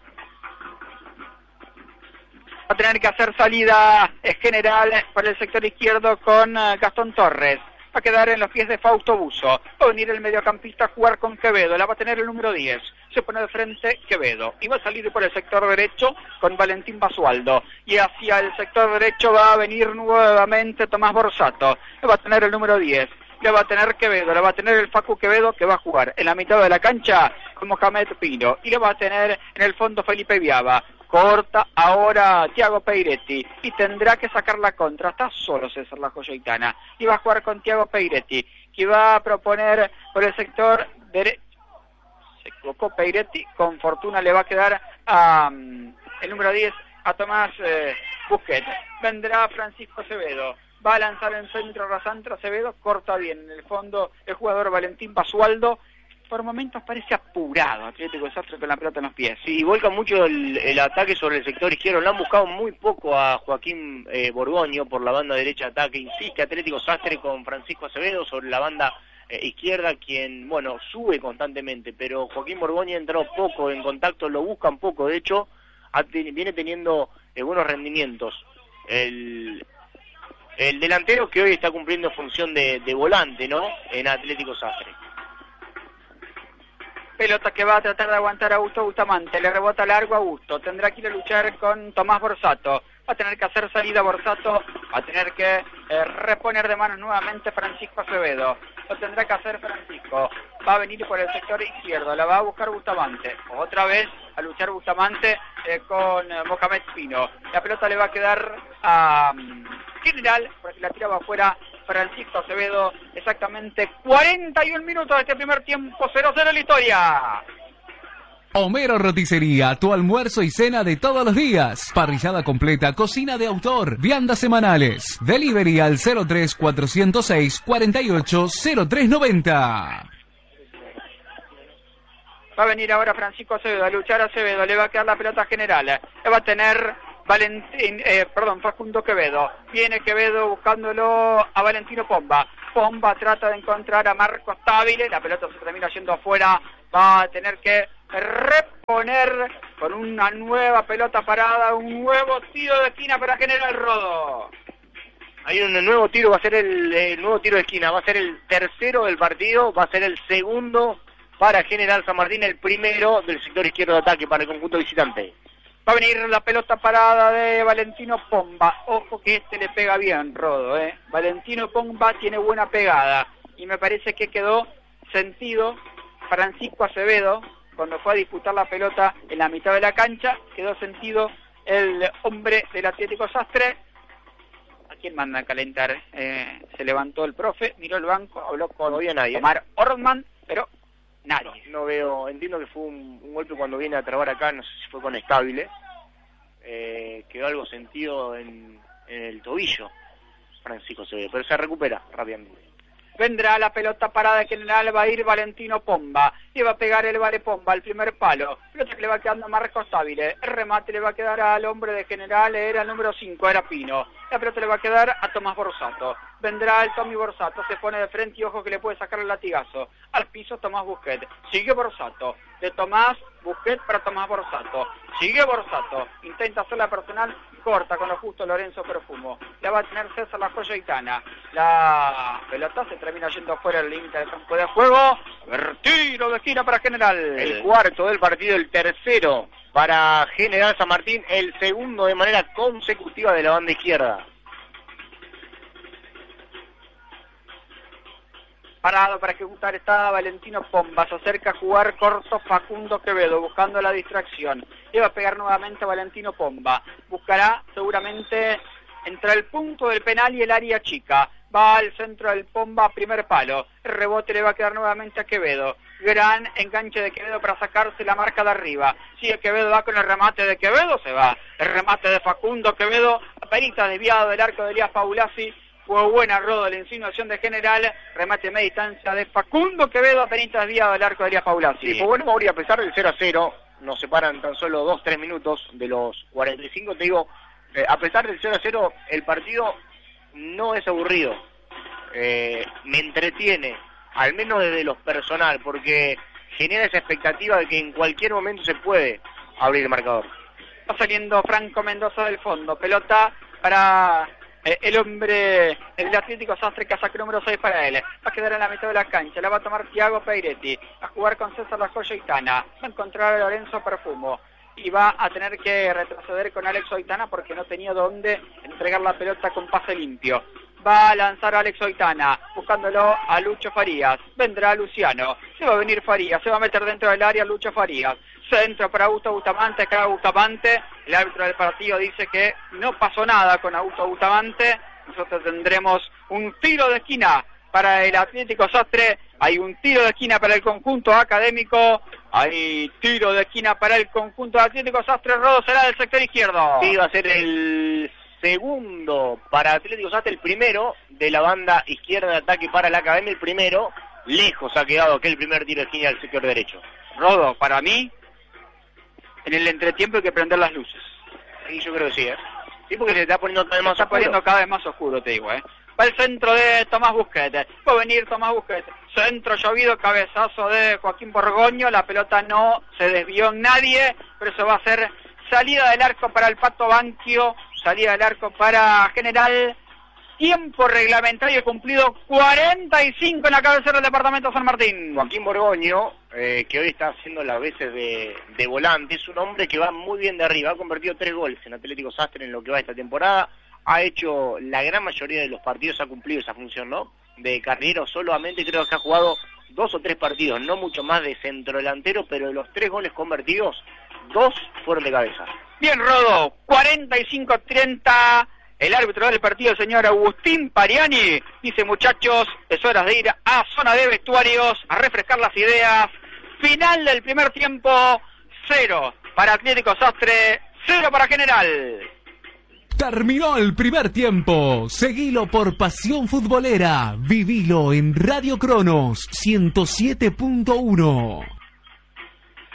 Va a tener que hacer salida General por el sector izquierdo con Gastón Torres. Va a quedar en los pies de Fausto Buzo. Va a venir el mediocampista a jugar con Quevedo. La va a tener el número 10. Se pone de frente Quevedo. Y va a salir por el sector derecho con Valentín Basualdo. Y hacia el sector derecho va a venir nuevamente Tomás Borsato. Le va a tener el número 10. Le va a tener Quevedo. Le va a tener el Facu Quevedo que va a jugar en la mitad de la cancha con Mohamed Pino. Y le va a tener en el fondo Felipe Viaba. Corta ahora Tiago Peiretti y tendrá que sacar la contra. Está solo César La Joya Itana y va a jugar con Tiago Peiretti, que va a proponer por el sector derecho. Se equivocó Peiretti, con fortuna le va a quedar a el número 10 a Tomás Busquet. Vendrá Francisco Acevedo, va a lanzar en centro Rasantro Acevedo, corta bien en el fondo el jugador Valentín Basualdo. Por momentos parece apurado Atlético Sastre con la pelota en los pies. Sí, volca mucho el ataque sobre el sector izquierdo. Le han buscado muy poco a Joaquín Borgoño por la banda derecha de ataque. Insiste Atlético Sastre con Francisco Acevedo sobre la banda izquierda, quien, bueno, sube constantemente. Pero Joaquín Borgoño entró poco en contacto, lo buscan poco. De hecho, viene teniendo buenos rendimientos. El delantero que hoy está cumpliendo función de volante, ¿no? En Atlético Sastre. Pelota que va a tratar de aguantar a Augusto Bustamante, le rebota largo a Augusto, tendrá que ir a luchar con Tomás Borsato, va a tener que hacer salida Borsato, va a tener que reponer de manos nuevamente Francisco Acevedo, lo tendrá que hacer Francisco, va a venir por el sector izquierdo, la va a buscar Bustamante, otra vez a luchar Bustamante con Mohamed Pino, la pelota le va a quedar a General, porque la tiraba afuera Francisco Acevedo, exactamente 41 minutos de este primer tiempo, 0-0 la historia. Homero Roticería, tu almuerzo y cena de todos los días. Parrillada completa, cocina de autor, viandas semanales. Delivery al 03-406-480390. Va a venir ahora Francisco Acevedo a luchar a Acevedo, le va a quedar la pelota General, le va a tener Facundo Quevedo. Viene Quevedo buscándolo a Valentino Pomba. Pomba trata de encontrar a Marcos Távile. La pelota se termina yendo afuera. Va a tener que reponer con una nueva pelota parada. Un nuevo tiro de esquina para General Rodo. Hay un nuevo tiro, va a ser el nuevo tiro de esquina. Va a ser el tercero del partido. Va a ser el segundo para General San Martín. El primero del sector izquierdo de ataque para el conjunto visitante. Va a venir la pelota parada de Valentino Pomba. Ojo que le pega bien, Rodo, Valentino Pomba tiene buena pegada. Y me parece que quedó sentido Francisco Acevedo cuando fue a disputar la pelota en la mitad de la cancha. Quedó sentido el hombre del Atlético Sastre. ¿A quién manda a calentar? Se levantó el profe, miró el banco, habló con Omar Ortman, pero nadie. No veo, entiendo que fue un golpe cuando viene a trabar acá, no sé si fue con Estable. Quedó algo sentido en el tobillo, Francisco Acevedo, pero se recupera rápidamente. Vendrá la pelota parada de General, va a ir Valentino Pomba, y va a pegar el Vale Pomba al primer palo, pelota que le va quedando a Marcos Távile, el remate le va a quedar al hombre de General, era el número 5, era Pino, la pelota le va a quedar a Tomás Borsato, vendrá el Tommy Borsato, se pone de frente y ojo que le puede sacar el latigazo, al piso Tomás Busquet, sigue Borsato, de Tomás Busquet para Tomás Borsato, sigue Borsato, intenta hacer la personal, corta con lo justo Lorenzo Perfumo, la va a tener César La Joya Itana, la pelota se termina yendo fuera del límite del campo de juego, a ver, tiro de esquina para General. El cuarto del partido, el tercero para General San Martín, el segundo de manera consecutiva de la banda izquierda. Parado para ejecutar está Valentino Pomba, se acerca a jugar corto Facundo Quevedo, buscando la distracción. Le va a pegar nuevamente a Valentino Pomba, buscará seguramente entre el punto del penal y el área chica. Va al centro del Pomba, primer palo. El rebote le va a quedar nuevamente a Quevedo. Gran enganche de Quevedo para sacarse la marca de arriba. Sigue Quevedo, va con el remate de Quevedo, se va. El remate de Facundo Quevedo, apenas desviado del arco de Elías Paulasi. Fue buena, Rodo, la insinuación de General. Remate de media distancia de Facundo Quevedo, apenas desviado del arco de Elías Paulasi. Sí, fue bueno, Mauri, a pesar del 0-0, nos separan tan solo 2-3 minutos de los 45, te digo, a pesar del 0-0, el partido no es aburrido, me entretiene, al menos desde lo personal, porque genera esa expectativa de que en cualquier momento se puede abrir el marcador. Va saliendo Franco Mendoza del fondo, pelota para el hombre del Atlético Sastre, casaca número 6 para él, va a quedar en la mitad de la cancha, la va a tomar Thiago Peiretti, a jugar con César La Joya Itana, va a encontrar a Lorenzo Perfumo, y va a tener que retroceder con Alex Oitana porque no tenía dónde entregar la pelota con pase limpio. Va a lanzar a Alex Oitana, buscándolo a Lucho Farías. Vendrá Luciano, se va a venir Farías, se va a meter dentro del área Lucho Farías. Centro para Augusto Bustamante, acá Bustamante. El árbitro del partido dice que no pasó nada con Augusto Bustamante. Nosotros tendremos un tiro de esquina para el Atlético Sastre. Hay un tiro de esquina para el conjunto académico. Hay tiro de esquina para el conjunto Atlético Sastre. Rodo será del sector izquierdo. Sí, va a ser el segundo para Atlético Sastre, el primero de la banda izquierda de ataque para la academia. El primero, lejos ha quedado aquel primer tiro de esquina del sector derecho. Rodo, para mí, en el entretiempo hay que prender las luces. Sí, yo creo que sí, Sí, porque se está poniendo cada vez más oscuro. Se está poniendo cada vez más oscuro, te digo, Va el centro de Tomás Busquets. Va a venir Tomás Busquets. Centro llovido, cabezazo de Joaquín Borgoño. La pelota no se desvió en nadie, pero eso va a ser salida del arco para el Pato Banquio. Salida del arco para General. Tiempo reglamentario cumplido, 45 en la cabecera del departamento San Martín. Joaquín Borgoño, que hoy está haciendo las veces de volante, es un hombre que va muy bien de arriba. Ha convertido 3 goles en Atlético Sastre en lo que va esta temporada. Ha hecho la gran mayoría de los partidos, ha cumplido esa función, ¿no? De carrilero solamente, creo que ha jugado 2 o 3 partidos, no mucho más de centrodelantero, pero de los 3 goles convertidos, 2 fueron de cabeza. Bien, Rodo, 45-30, el árbitro del partido, el señor Agustín Pariani, dice: muchachos, es hora de ir a zona de vestuarios, a refrescar las ideas. Final del primer tiempo, 0 para Atlético Sastre, 0 para General. Terminó el primer tiempo. Seguilo por Pasión Futbolera. Vivilo en Radio Cronos 107.1.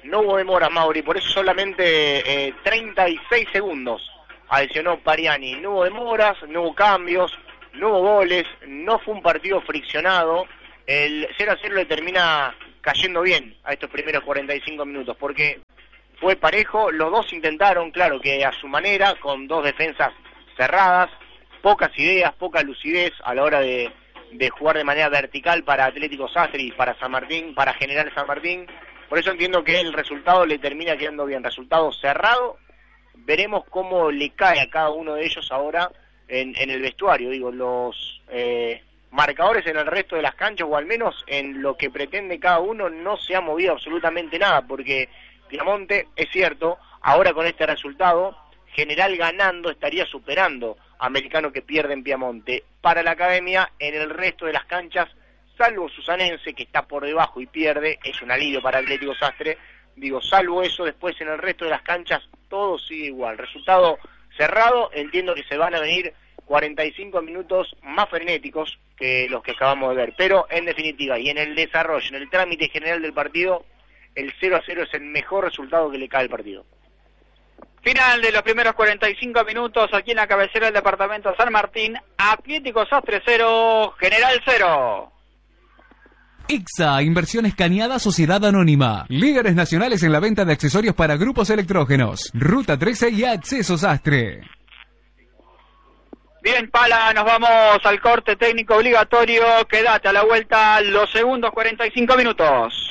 No hubo demora, Mauri, por eso solamente 36 segundos adicionó Pariani. No hubo demoras, no hubo cambios, no hubo goles, no fue un partido friccionado. El 0-0 le termina cayendo bien a estos primeros 45 minutos, porque fue parejo, los dos intentaron, claro que a su manera, con dos defensas cerradas, pocas ideas, poca lucidez a la hora de jugar de manera vertical para Atlético Sastre y para San Martín, para General San Martín. Por eso entiendo que el resultado le termina quedando bien, resultado cerrado. Veremos cómo le cae a cada uno de ellos ahora en el vestuario, digo, los marcadores en el resto de las canchas, o al menos en lo que pretende cada uno, no se ha movido absolutamente nada, porque Piamonte, es cierto, ahora con este resultado, General ganando estaría superando a Americano, que pierde en Piamonte. Para la Academia, en el resto de las canchas, salvo Susanense, que está por debajo y pierde, es un alivio para Atlético Sastre, digo, salvo eso, después en el resto de las canchas todo sigue igual, resultado cerrado. Entiendo que se van a venir 45 minutos más frenéticos que los que acabamos de ver, pero en definitiva, y en el desarrollo, en el trámite general del partido, el 0-0 es el mejor resultado que le cae al partido. Final de los primeros 45 minutos aquí en la cabecera del departamento San Martín. Atlético Sastre 0, General 0. IXA, Inversión Escaneada, Sociedad Anónima. Líderes nacionales en la venta de accesorios para grupos electrógenos. Ruta 13 y Acceso Sastre. Bien, Pala, nos vamos al corte técnico obligatorio. Quédate a la vuelta los segundos 45 minutos.